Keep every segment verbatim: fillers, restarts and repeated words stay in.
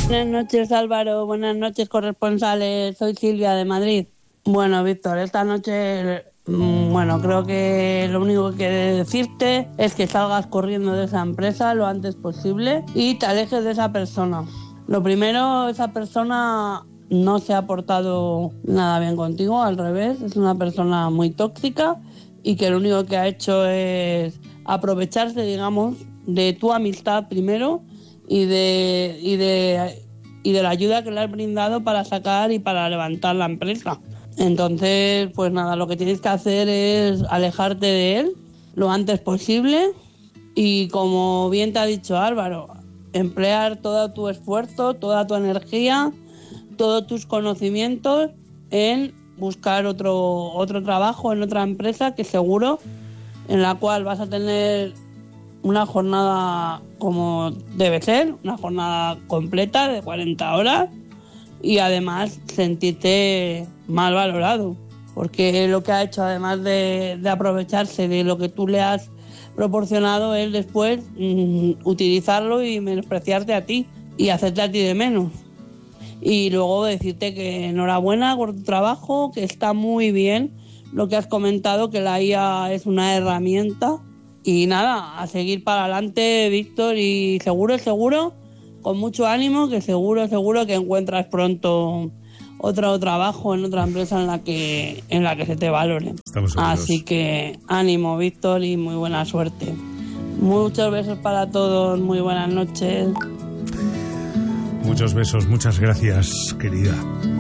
Buenas noches, Álvaro. Buenas noches, corresponsales. Soy Silvia de Madrid. Bueno, Víctor, esta noche, mmm, bueno, creo que lo único que quiero decirte es que salgas corriendo de esa empresa lo antes posible y te alejes de esa persona. Lo primero, esa persona no se ha portado nada bien contigo, al revés, es una persona muy tóxica y que lo único que ha hecho es aprovecharse, digamos, de tu amistad primero y de, y de, y de la ayuda que le has brindado para sacar y para levantar la empresa. Entonces, pues nada, lo que tienes que hacer es alejarte de él lo antes posible y, como bien te ha dicho Álvaro, emplear todo tu esfuerzo, toda tu energía, todos tus conocimientos en buscar otro, otro trabajo en otra empresa que seguro en la cual vas a tener una jornada como debe ser, una jornada completa de cuarenta horas y además sentirte mal valorado, porque lo que ha hecho, además de, de aprovecharse de lo que tú le has proporcionado, es después mmm, utilizarlo y menospreciarte a ti y hacerte a ti de menos. Y luego decirte que enhorabuena por tu trabajo, que está muy bien lo que has comentado, que la I A es una herramienta. Y nada, a seguir para adelante, Víctor, y seguro, seguro, con mucho ánimo, que seguro, seguro que encuentras pronto otro trabajo en otra empresa en la que en la que se te valore. Así que ánimo, Víctor, y muy buena suerte. Muchos besos para todos, muy buenas noches. Muchos besos, muchas gracias, querida.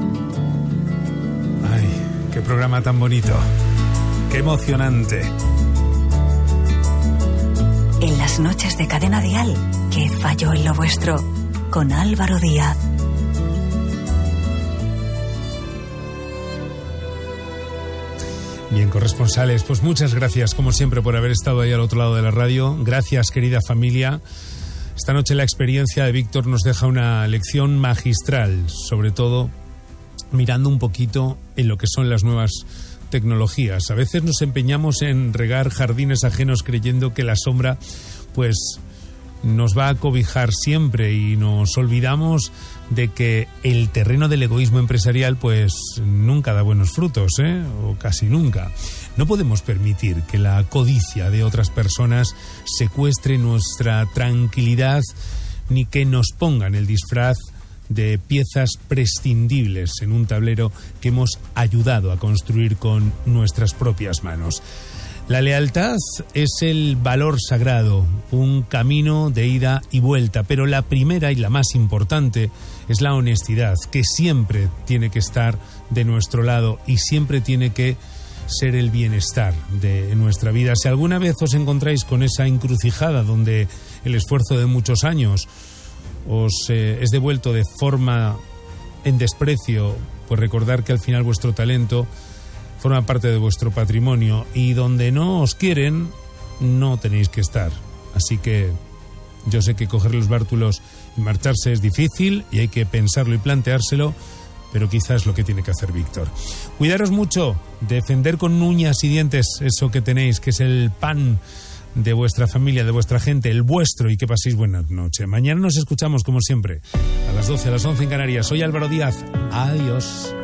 Ay, qué programa tan bonito, qué emocionante. En las noches de Cadena Dial, que falló en lo vuestro, con Álvaro Díaz. Bien, corresponsales, pues muchas gracias, como siempre, por haber estado ahí al otro lado de la radio. Gracias, querida familia. Esta noche la experiencia de Víctor nos deja una lección magistral, sobre todo mirando un poquito en lo que son las nuevas tecnologías. A veces nos empeñamos en regar jardines ajenos creyendo que la sombra pues nos va a cobijar siempre y nos olvidamos de que el terreno del egoísmo empresarial pues nunca da buenos frutos, ¿eh? O casi nunca. No podemos permitir que la codicia de otras personas secuestre nuestra tranquilidad ni que nos pongan el disfraz de piezas prescindibles en un tablero que hemos ayudado a construir con nuestras propias manos. La lealtad es el valor sagrado, un camino de ida y vuelta, pero la primera y la más importante es la honestidad, que siempre tiene que estar de nuestro lado y siempre tiene que ser el bienestar de nuestra vida. Si alguna vez os encontráis con esa encrucijada donde el esfuerzo de muchos años os eh, es devuelto de forma en desprecio, pues recordar que al final vuestro talento forma parte de vuestro patrimonio y donde no os quieren no tenéis que estar. Así que yo sé que coger los bártulos y marcharse es difícil y hay que pensarlo y planteárselo, pero quizás es lo que tiene que hacer Víctor. Cuidaros mucho, defender con uñas y dientes eso que tenéis, que es el pan de vuestra familia, de vuestra gente, el vuestro, y que paséis buena noche. Mañana nos escuchamos como siempre a las doce, a las once en Canarias. Soy Álvaro Díaz. Adiós.